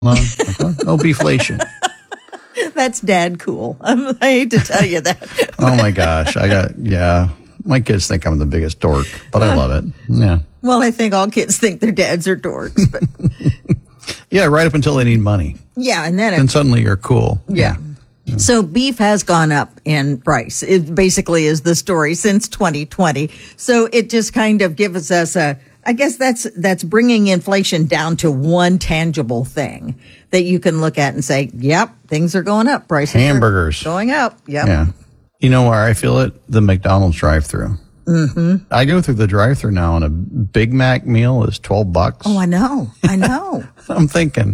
on? Oh, beeflation. That's dad cool. I hate to tell you that. Oh my gosh. My kids think I'm the biggest dork, but I love it. Yeah. Well, I think all kids think their dads are dorks, but yeah, right up until they need money. yeah, and then Suddenly you're cool. Yeah. So beef has gone up in price. It basically is the story since 2020. So it just kind of gives us I guess that's bringing inflation down to one tangible thing that you can look at and say, yep, things are going up. Prices Hamburgers are going up. Yep. Yeah. You know where I feel it? The McDonald's drive-thru. Mm-hmm. I go through the drive-thru now, and a Big Mac meal is $12. Oh, I know. I'm thinking,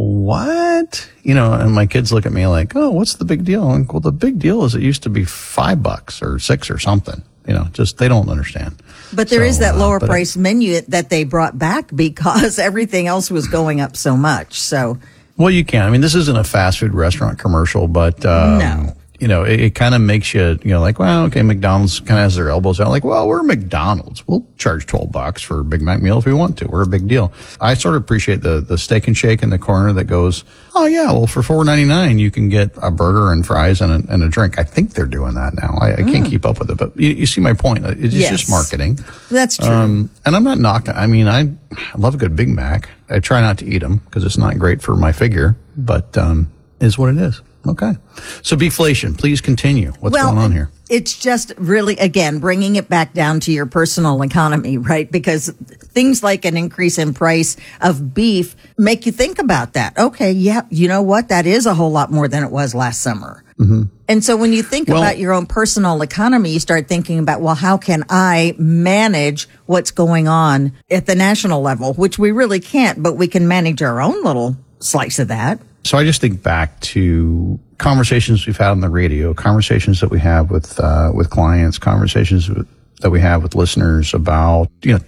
what? And my kids look at me like, oh, what's the big deal? I'm like, well, the big deal is it used to be $5 or $6 or something. Just they don't understand. But there is that lower price menu that they brought back because everything else was going up so much. So, well, you can. I mean, this isn't a fast food restaurant commercial, but no. It kind of makes you, like, well, okay, McDonald's kind of has their elbows out. Like, well, we're McDonald's. We'll charge $12 for a Big Mac meal if we want to. We're a big deal. I sort of appreciate the Steak and Shake in the corner that goes, oh, yeah, well, for $4.99, you can get a burger and fries and a drink. I think they're doing that now. I can't keep up with it, but you see my point. It's just marketing. That's true. And I'm not knocking. I mean, I love a good Big Mac. I try not to eat them because it's not great for my figure, but is what it is. Okay. So beeflation, please continue. What's going on here? It's just really, again, bringing it back down to your personal economy, right? Because things like an increase in price of beef make you think about that. Okay, yeah, you know what? That is a whole lot more than it was last summer. Mm-hmm. And so when you think about your own personal economy, you start thinking about, well, how can I manage what's going on at the national level, which we really can't, but we can manage our own little slice of that. So I just think back to conversations we've had on the radio, conversations that we have with clients, conversations that we have with listeners about,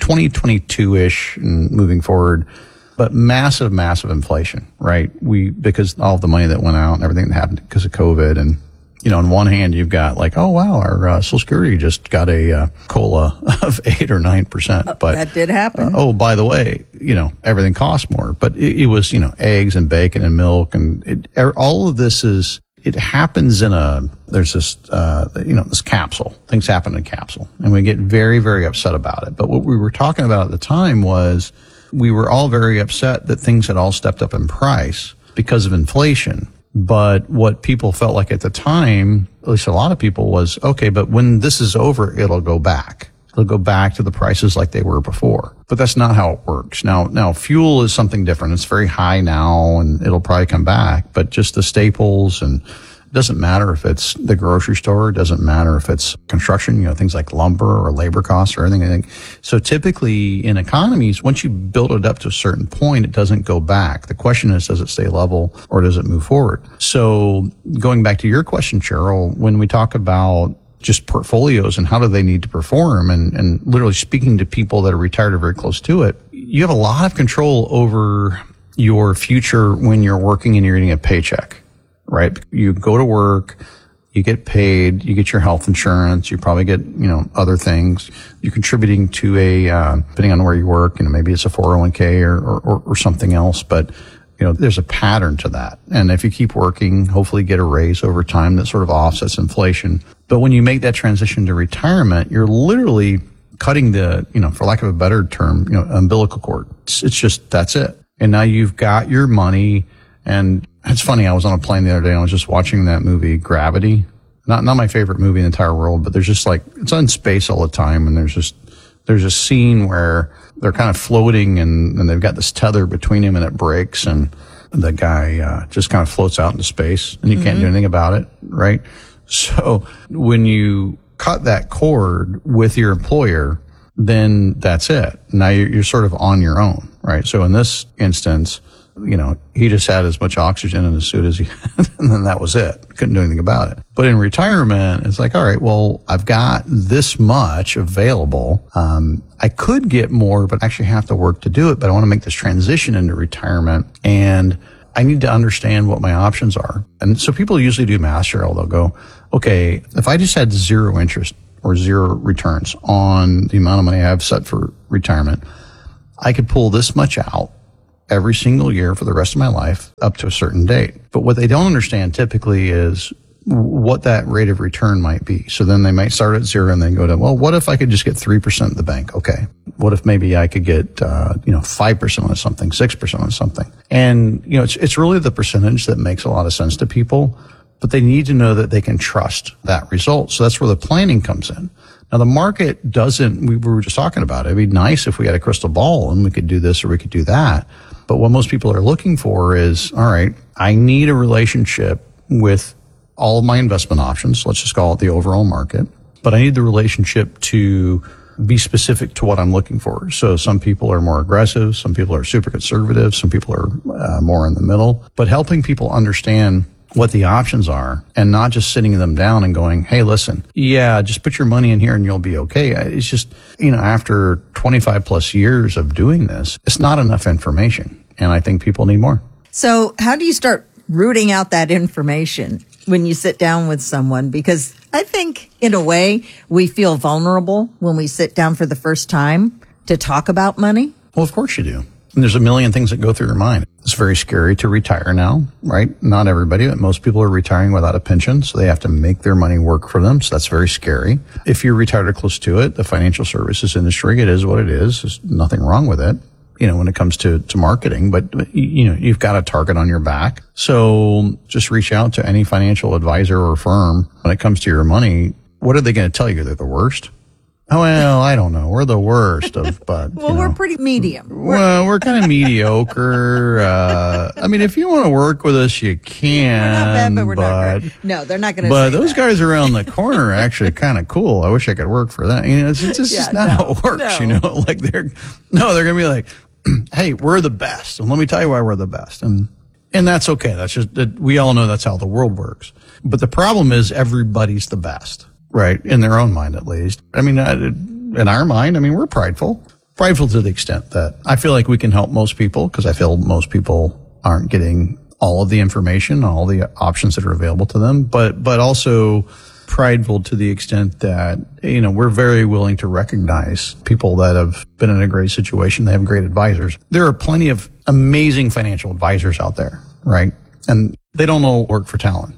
2022-ish and moving forward, but massive, massive inflation, right? Because all of the money that went out and everything that happened because of COVID. And, on one hand, you've got like, oh, wow, our Social Security just got a COLA of 8 or 9%. But that did happen. By the way, everything costs more. But it was, eggs and bacon and milk. And all of this it happens there's this, this capsule. Things happen in a capsule. And we get very, very upset about it. But what we were talking about at the time was we were all very upset that things had all stepped up in price because of inflation. But what people felt like at the time, at least a lot of people, was, okay, but when this is over, it'll go back. It'll go back to the prices like they were before. But that's not how it works. Now fuel is something different. It's very high now and it'll probably come back, but just the staples, and it doesn't matter if it's the grocery store, it doesn't matter if it's construction, things like lumber or labor costs or anything. So typically in economies, once you build it up to a certain point, it doesn't go back. The question is, does it stay level or does it move forward? So going back to your question, Cheryl, when we talk about just portfolios and how do they need to perform, and literally speaking to people that are retired or very close to it, you have a lot of control over your future when you're working and you're getting a paycheck, right? You go to work, you get paid, you get your health insurance, you probably get, other things. You're contributing to depending on where you work, maybe it's a 401k or something else, but there's a pattern to that. And if you keep working, hopefully get a raise over time that sort of offsets inflation. But when you make that transition to retirement, you're literally cutting the, for lack of a better term, umbilical cord. It's just, that's it. And now you've got your money. And it's funny, I was on a plane the other day and I was just watching that movie, Gravity. Not my favorite movie in the entire world, but there's just it's in space all the time. And there's a scene where they're kind of floating and they've got this tether between him and it breaks and the guy just kind of floats out into space and you can't do anything about it, right? So when you cut that cord with your employer, then that's it. Now you're sort of on your own, right? So in this instance, he just had as much oxygen in his suit as he had, and then that was it. Couldn't do anything about it. But in retirement, it's like, all right, well, I've got this much available. I could get more, but I actually have to work to do it. But I want to make this transition into retirement, and I need to understand what my options are. And so people usually do math, Cheryl. They'll go, okay, if I just had zero interest or zero returns on the amount of money I have set for retirement, I could pull this much out every single year for the rest of my life up to a certain date. But what they don't understand typically is what that rate of return might be. So then they might start at 0 and then go to, well, what if I could just get 3% at the bank? Okay. What if maybe I could get, 5% on something, 6% on something? And, it's really the percentage that makes a lot of sense to people, but they need to know that they can trust that result. So that's where the planning comes in. Now, the market we were just talking about it. It'd be nice if we had a crystal ball and we could do this or we could do that. But what most people are looking for is, all right, I need a relationship with all of my investment options. Let's just call it the overall market. But I need the relationship to be specific to what I'm looking for. So some people are more aggressive. Some people are super conservative. Some people are more in the middle. But helping people understand what the options are and not just sitting them down and going, hey, listen, just put your money in here and you'll be okay. It's just, after 25 plus years of doing this, it's not enough information. And I think people need more. So how do you start rooting out that information when you sit down with someone? Because I think in a way we feel vulnerable when we sit down for the first time to talk about money. Well, of course you do. And there's a million things that go through your mind. It's very scary to retire now, right? Not everybody, but most people are retiring without a pension, so they have to make their money work for them. So that's very scary. If you're retired or close to it, the financial services industry, it is what it is. There's nothing wrong with it, when it comes to marketing, but you've got a target on your back. So just reach out to any financial advisor or firm when it comes to your money. What are they going to tell you? They're the worst? Oh, well, I don't know. We're the worst but we're pretty medium. We're kind of mediocre. If you want to work with us, you can. We're not bad, but we're not great. No, they're not going to. But those guys around the corner are actually kind of cool. I wish I could work for them. It's just not how it works. No. Like they're going to be like, hey, we're the best, and let me tell you why we're the best, and that's okay. That's just we all know that's how the world works. But the problem is everybody's the best. Right, in their own mind at least. In our mind, we're prideful to the extent that I feel like we can help most people because I feel most people aren't getting all of the information, all the options that are available to them, but also prideful to the extent that, we're very willing to recognize people that have been in a great situation. They have great advisors. There are plenty of amazing financial advisors out there, right? And they don't all work for talent.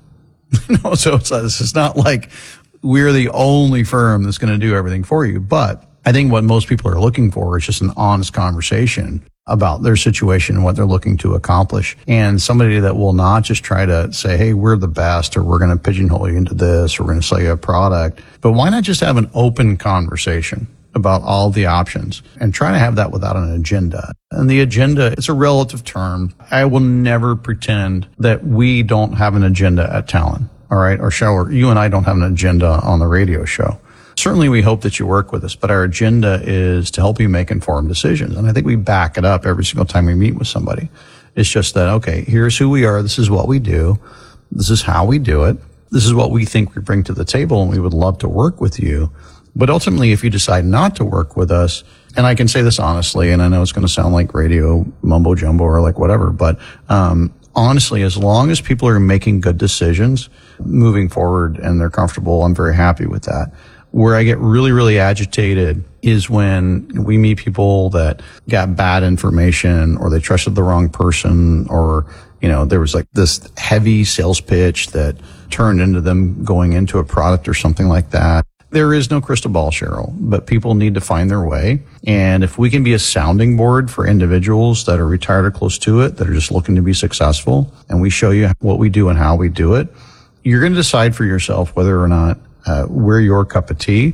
So it's not like we're the only firm that's going to do everything for you. But I think what most people are looking for is just an honest conversation about their situation and what they're looking to accomplish. And somebody that will not just try to say, hey, we're the best, or we're going to pigeonhole you into this, or we're going to sell you a product. But why not just have an open conversation about all the options and try to have that without an agenda? And the agenda, it's a relative term. I will never pretend that we don't have an agenda at Talon. All right, or you and I don't have an agenda on the radio show. Certainly we hope that you work with us, but our agenda is to help you make informed decisions. And I think we back it up every single time we meet with somebody. It's just that, okay, here's who we are. This is what we do. This is how we do it. This is what we think we bring to the table, and we would love to work with you. But ultimately, if you decide not to work with us, and I can say this honestly, and I know it's going to sound like radio mumbo jumbo or like whatever, but honestly, as long as people are making good decisions moving forward and they're comfortable, I'm very happy with that. Where I get really, really agitated is when we meet people that got bad information, or they trusted the wrong person, or, there was like this heavy sales pitch that turned into them going into a product or something like that. There is no crystal ball, Cheryl, but people need to find their way. And if we can be a sounding board for individuals that are retired or close to it, that are just looking to be successful, and we show you what we do and how we do it, you're going to decide for yourself whether or not we're your cup of tea.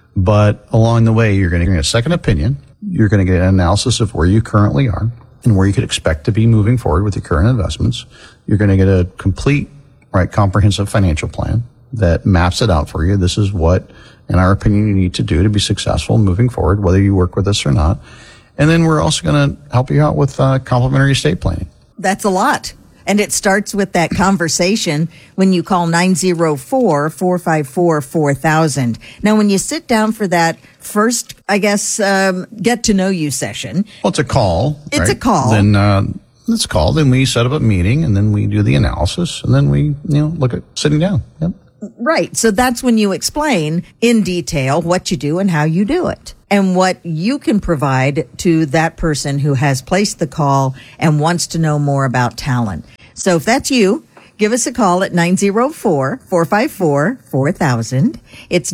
But along the way, you're going to get a second opinion. You're going to get an analysis of where you currently are and where you could expect to be moving forward with your current investments. You're going to get a complete, comprehensive financial plan that maps it out for you. This is what, in our opinion, you need to do to be successful moving forward, whether you work with us or not. And then we're also going to help you out with complementary estate planning. That's a lot. And it starts with that conversation when you call 904-454-4000. Now, when you sit down for that first, get to know you session. Well, it's a call. It's right? a call. Then it's called, then we set up a meeting, and then we do the analysis, and then we, look at sitting down. Yep. Right. So that's when you explain in detail what you do and how you do it. and what you can provide to that person who has placed the call and wants to know more about Talon. So if that's you, give us a call at 904-454-4000. It's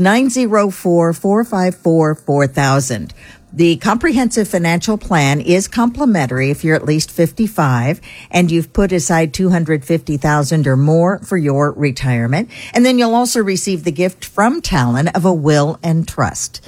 904-454-4000. The comprehensive financial plan is complimentary if you're at least 55 and you've put aside $250,000 or more for your retirement. And then you'll also receive the gift from Talon of a will and trust.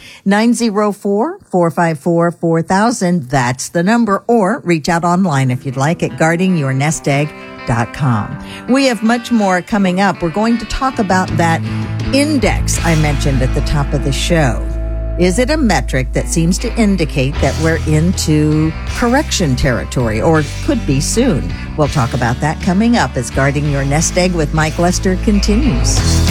904-454-4000. That's the number. Or reach out online if you'd like at guardingyournestegg.com. We have much more coming up. We're going to talk about that index I mentioned at the top of the show. Is it a metric that seems to indicate that we're into correction territory, or could be soon? We'll talk about that coming up as Guarding Your Nest Egg with Mike Lester continues.